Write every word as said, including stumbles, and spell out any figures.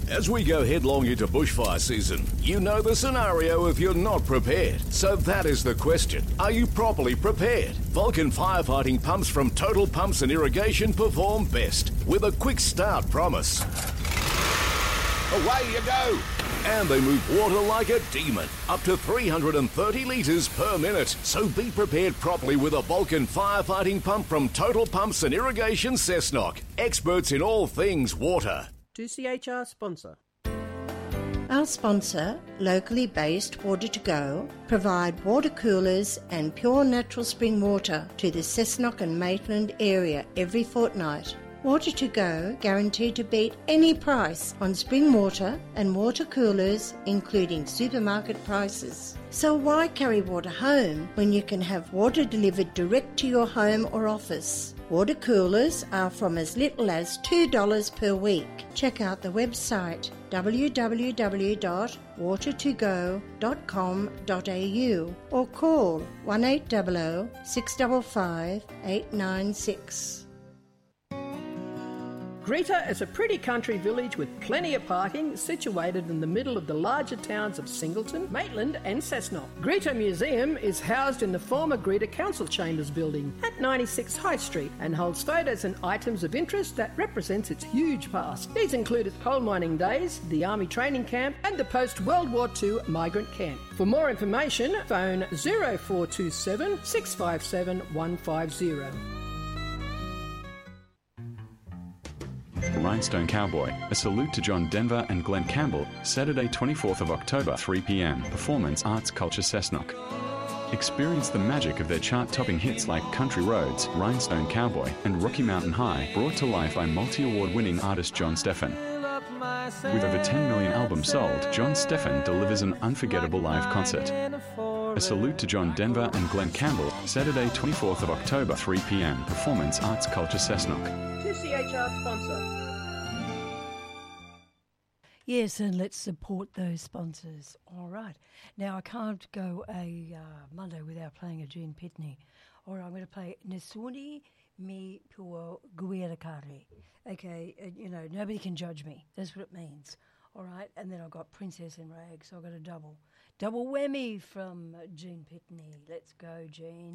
As we go headlong into bushfire season, you know the scenario if you're not prepared. So that is the question. Are you properly prepared? Vulcan firefighting pumps from Total Pumps and Irrigation perform best with a quick start promise. Away you go! And they move water like a demon, up to three hundred thirty litres per minute. So be prepared properly with a Vulcan firefighting pump from Total Pumps and Irrigation Cessnock. Experts in all things water. two C H R sponsor. Our sponsor, locally based Water to Go, provide water coolers and pure natural spring water to the Cessnock and Maitland area every fortnight. Water to Go guaranteed to beat any price on spring water and water coolers, including supermarket prices. So why carry water home when you can have water delivered direct to your home or office? Water coolers are from as little as two dollars per week. Check out the website w w w dot water to go dot com dot a u or call one eight hundred, six five five, eight nine six. Greta is a pretty country village with plenty of parking, situated in the middle of the larger towns of Singleton, Maitland and Cessnock. Greta Museum is housed in the former Greta Council Chambers building at ninety-six High Street and holds photos and items of interest that represents its huge past. These include its coal mining days, the Army training camp and the post-World War Two migrant camp. For more information, phone zero four two seven, six five seven, one five zero. Rhinestone Cowboy, a salute to John Denver and Glenn Campbell, Saturday twenty-fourth of October, three p m, Performance Arts Culture Cessnock. Experience the magic of their chart-topping hits like Country Roads, Rhinestone Cowboy and Rocky Mountain High, brought to life by multi-award winning artist John Steffen. With over ten million albums sold, John Steffen delivers an unforgettable live concert. A salute to John Denver and Glenn Campbell, Saturday twenty-fourth of October, three p m, Performance Arts Culture Cessnock. two C H R sponsor. Yes, and let's support those sponsors. All right. Now, I can't go a uh, Monday without playing a Gene Pitney. All right, I'm going to play Nesuni Mi Puo Guirakari. Okay, uh, you know, nobody can judge me. That's what it means. All right, and then I've got Princess in Rags, so I've got a double. Double whammy from Gene Pitney. Let's go, Gene.